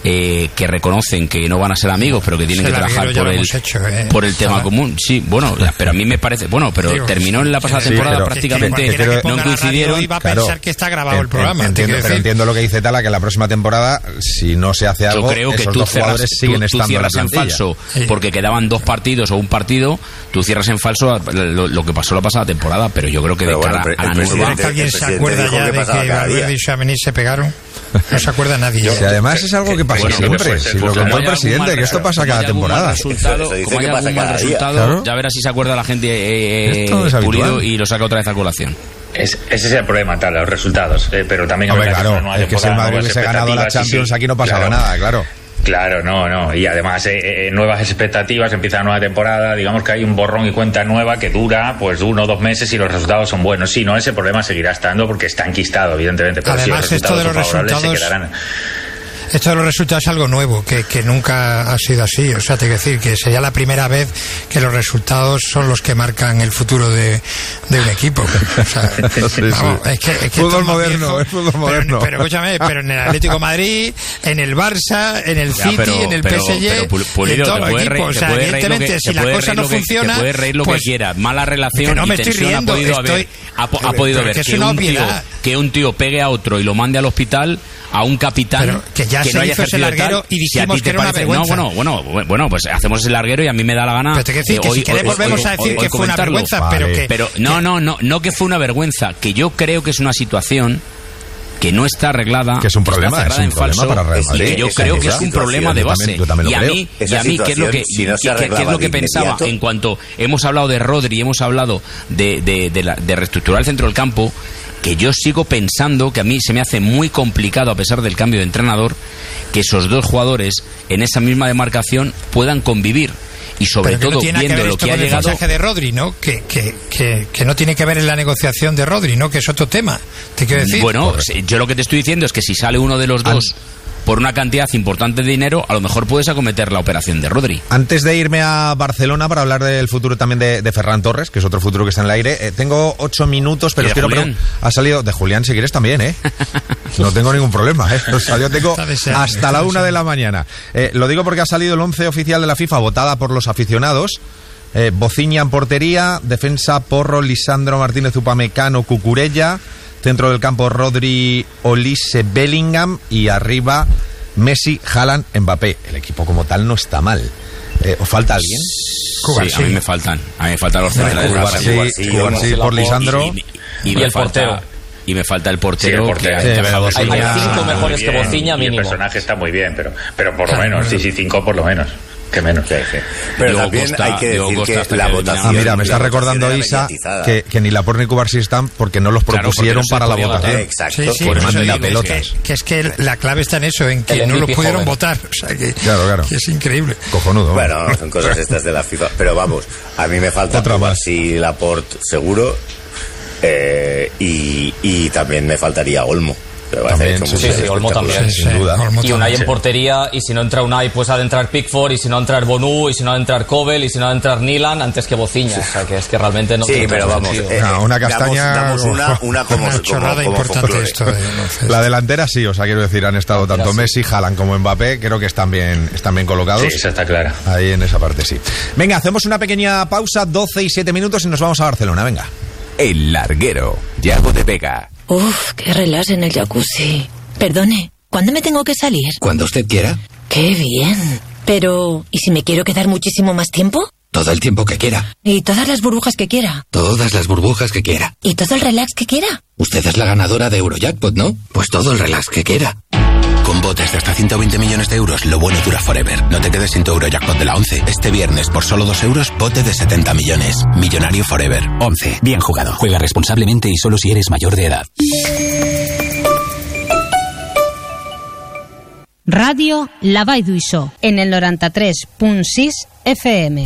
que reconocen que no van a ser amigos, pero que tienen que trabajar por el tema común. Sí, bueno, pero a mí me parece, bueno, pero terminó en la pasada temporada prácticamente, no coincidieron. Va a pensar que está grabado el programa. Pero entiendo lo que dice Tala, que la próxima temporada, si no se hace algo, yo creo que esos dos jugadores siguen estando en la plantilla. En falso, porque quedaban 2 partidos o un partido, tú cierras en falso lo que pasó la pasada temporada, pero yo creo que de cara a la nueva... ¿Alguien se acuerda ya de que Valverde y Tchouaméni se pegaron? No se acuerda nadie. Si además es algo que pasa siempre. Si lo contó el presidente, que esto pasa cada temporada. Como hay algún mal resultado, ya verás si se acuerda la gente Pulido y lo saca otra vez a colación. Ese es el problema, tal, los resultados. Pero también es que si el Madrid hubiese ganado la Champions, aquí no pasaba nada, claro. Claro, no. Y además, nuevas expectativas, empieza la nueva temporada, digamos que hay un borrón y cuenta nueva que dura pues 1 o 2 meses y los resultados son buenos. Si no, ese problema seguirá estando porque está enquistado, evidentemente. Pero además, si esto de los resultados se quedarán. Esto de los resultados es algo nuevo, que nunca ha sido así. O sea, te quiero decir que sería la primera vez que los resultados son los que marcan el futuro de un equipo. O sea, vamos, es que fútbol moderno, es fútbol moderno. Pero escúchame, pero en el Atlético de Madrid, en el Barça, en el City, en el PSG, en todos los equipos. O sea, evidentemente, si la cosa no funciona... Te puedes reír lo que quieras. Mala relación no y me estoy riendo, ha podido haber que un tío pegue a otro y lo mande al hospital a un capitán... Pero que ya se hizo ese larguero y dijimos que era una vergüenza. Bueno, pues hacemos ese larguero y a mí me da la gana. Pero te quiero decir que si quieres volvemos a decir que fue una vergüenza, pero no que fue una vergüenza, que yo creo que es una situación que no está arreglada, que es un problema para Real Madrid, y que yo creo que es un problema de base. Y a mí qué es lo que pensaba en cuanto hemos hablado de Rodri, hemos hablado de reestructurar el centro del campo, que yo sigo pensando que a mí se me hace muy complicado, a pesar del cambio de entrenador, que esos dos jugadores en esa misma demarcación puedan convivir. Y sobre todo viendo lo que ha llegado... el mensaje de Rodri, ¿no? Que no tiene que ver en la negociación de Rodri, ¿no? Que es otro tema, te quiero decir. Bueno, yo lo que te estoy diciendo es que si sale uno de los dos por una cantidad importante de dinero, a lo mejor puedes acometer la operación de Rodri. Antes de irme a Barcelona para hablar del futuro también de Ferran Torres, que es otro futuro que está en el aire, tengo 8 minutos, pero quiero ha salido de Julián, si quieres también, no tengo ningún problema, O sea, yo tengo hasta la 1 de la mañana. Lo digo porque ha salido el 11 oficial de la FIFA, votada por los aficionados. Bociña en portería, defensa Porro, Lisandro Martínez, Upamecano, Cucurella. Centro del campo Rodri, Olise, Bellingham y arriba Messi, Haaland, Mbappé. El equipo como tal no está mal. ¿Os falta alguien? Sí, a mí me faltan los centrales. Cubarsí por Lisandro y el portero. Y me falta el portero. Hay 5 mejores que Bociña mínimo. El personaje está muy bien, pero por lo menos, 5 por lo menos. Que menos. Pero también hay que decir que la votación... mira, me está recordando Isa que ni Laporte ni Cubarsí están porque no los propusieron para la votación. Exacto. Por eso la pelotas. Que es que la clave está en eso, en que no los pudieron votar. O sea, que es increíble. Cojonudo. Bueno, son cosas estas de la FIFA. Pero vamos, a mí me falta Cubarsí, Laporte seguro, y también me faltaría Olmo. También, Olmo también, sin duda. Y Unai en portería, y si no entra Unai, pues ha de entrar Pickford, y si no entrar Bonu, y si no ha de entrar Kobel, y si no ha de entrar Nilan, antes que Bociña. O sea, que es que realmente no... Sí, pero vamos, una castaña... Damos una chorrada importante esto. La delantera sí, o sea, quiero decir, han estado tanto Messi, Haaland como Mbappé, creo que están bien colocados. Sí, eso está claro. Ahí en esa parte, sí. Venga, hacemos una pequeña pausa, 12 y 7 minutos, y nos vamos a Barcelona, venga. El Larguero, Yago de Vega. Uf, qué relax en el jacuzzi. Perdone, ¿cuándo me tengo que salir? Cuando usted quiera. ¡Qué bien! Pero, ¿y si me quiero quedar muchísimo más tiempo? Todo el tiempo que quiera. ¿Y todas las burbujas que quiera? Todas las burbujas que quiera. ¿Y todo el relax que quiera? Usted es la ganadora de Eurojackpot, ¿no? Pues todo el relax que quiera. Con botes de hasta 120 millones de euros, lo bueno dura forever. No te quedes sin tu Eurojackpot de la 11. Este viernes, por solo 2 euros, bote de 70 millones. Millonario forever. 11. Bien jugado. Juega responsablemente y solo si eres mayor de edad. Ràdio La Vall d'Uixó, en el 93.6 FM.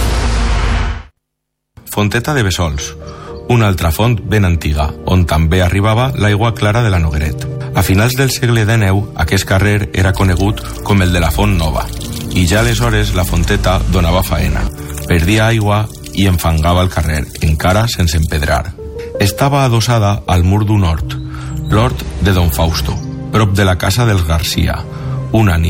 Fonteta de Bessols, una altra font ben antiga, on també arribava l'aigua clara de la Nogueret. A finals del segle XIX, aquest carrer era conegut com el de la Font Nova, i ja aleshores la fonteta donava faena. Perdia aigua i enfangava el carrer, encara sense empedrar. Estava adossada al mur d'un hort, l'hort de Don Fausto, prop de la casa dels Garcia, una